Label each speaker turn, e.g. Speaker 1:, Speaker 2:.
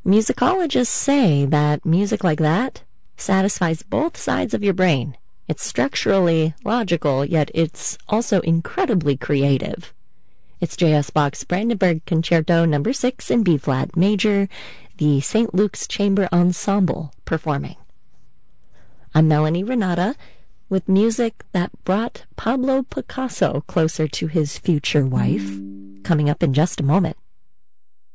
Speaker 1: Musicologists say that music like that satisfies both sides of your brain. It's structurally logical, yet it's also incredibly creative. It's J.S. Bach's Brandenburg Concerto No. 6 in B-flat major, the St. Luke's Chamber Ensemble performing. I'm Melanie Renata with music that brought Pablo Picasso closer to his future wife, coming up in just a moment.